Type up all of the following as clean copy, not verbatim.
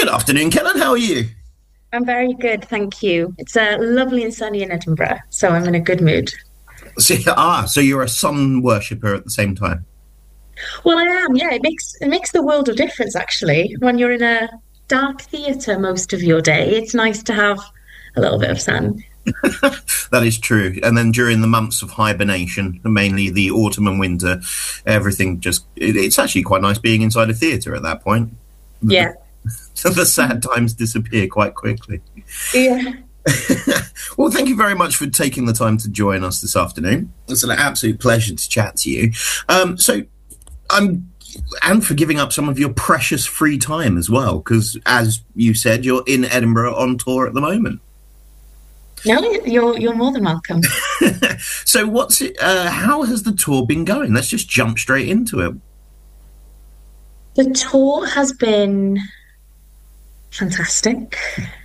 Good afternoon, Kellen. How are you? I'm very good, thank you. It's lovely and sunny in Edinburgh, so I'm in a good mood. So you're a sun worshipper at the same time. Well, I am. Yeah, it makes the world of difference actually. When you're in a dark theatre most of your day, it's nice to have a little bit of sun. That is true. And then during the months of hibernation, mainly the autumn and winter, everything it's actually quite nice being inside a theatre at that point. Yeah, So the sad times disappear quite quickly. yeah. Well, thank you very much for taking the time to join us this afternoon. It's an absolute pleasure to chat to you. So I'm and for giving up some of your precious free time as well, because as you said, you're in Edinburgh on tour at the moment. No, you're more than welcome. So what's it? How has the tour been going? Let's just jump straight into it. The tour has been fantastic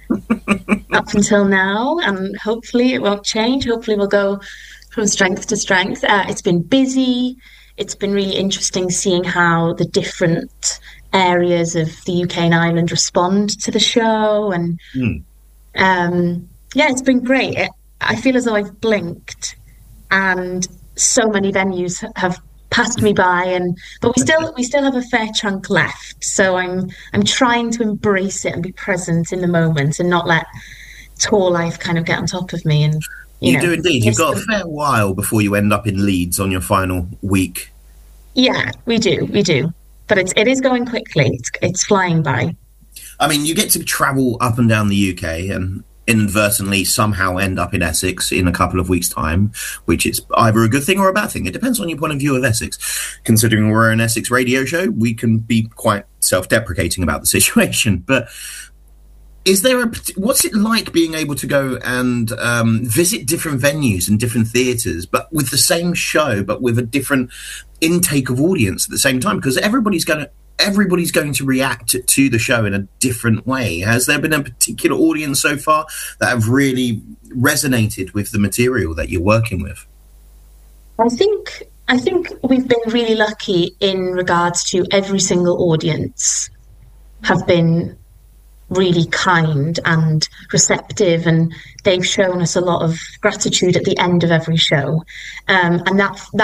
up until now, and hopefully it won't change. Hopefully we'll go from strength to strength. It's been busy. It's been really interesting seeing how the different areas of the UK and Ireland respond to the show, and Hmm. yeah, it's been great. I feel as though I've blinked, and so many venues have passed me by, and but we still have a fair chunk left. So I'm trying to embrace it and be present in the moment, and not let tour life kind of get on top of me. And you You know, do indeed. You've miss got a the, fair while before you end up in Leeds on your final week. yeah, we do. But it is going quickly. It's flying by. I mean, you get to travel up and down the UK and inadvertently somehow end up in Essex in a couple of weeks' time, which is either a good thing or a bad thing. It depends on your point of view of Essex. Considering we're an Essex radio show, we can be quite self-deprecating about the situation. But what's it like being able to go and visit different venues and different theatres, but with the same show, but with a different intake of audience at the same time? Because everybody's going to react to the show in a different way. Has there been a particular audience so far that have really resonated with the material that you're working with? I think we've been really lucky in regards to every single audience have been really kind and receptive, and they've shown us a lot of gratitude at the end of every show, and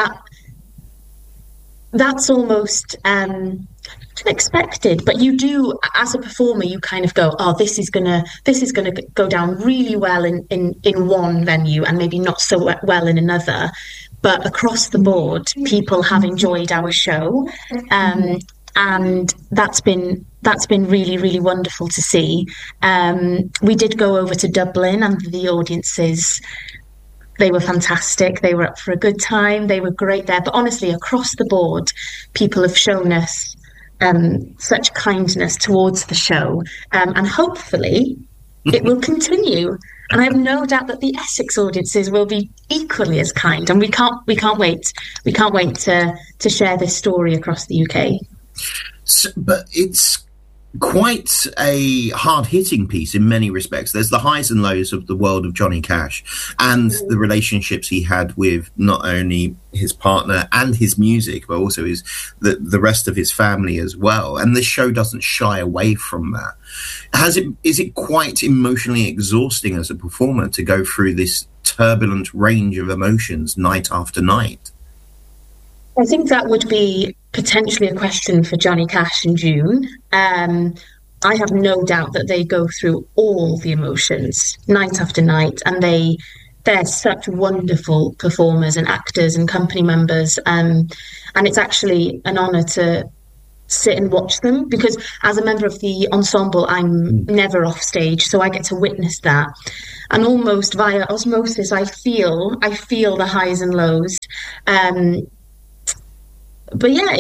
that's almost unexpected. But you do, as a performer, you kind of go, oh, this is gonna go down really well in one venue and maybe not so well in another. But across the board, people have enjoyed our show, and that's been really, really wonderful to see. We did go over to Dublin, and the audiences, they were fantastic. They were up for a good time. They were great there. But honestly, across the board, people have shown us such kindness towards the show, and hopefully it will continue. And I have no doubt that the Essex audiences will be equally as kind. And we can't wait to share this story across the UK. But it's quite a hard-hitting piece in many respects. There's the highs and lows of the world of Johnny Cash and the relationships he had with not only his partner and his music, but also the rest of his family as well. And this show doesn't shy away from that. Is it quite emotionally exhausting as a performer to go through this turbulent range of emotions night after night? I think that would be potentially a question for Johnny Cash and June. I have no doubt that they go through all the emotions night after night, and they're such wonderful performers and actors and company members. And it's actually an honour to sit and watch them, because as a member of the ensemble, I'm never off stage, so I get to witness that. And almost via osmosis, I feel the highs and lows. Um, but yeah,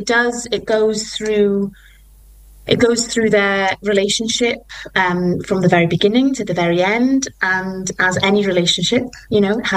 it goes through their relationship, from the very beginning to the very end, and as any relationship, has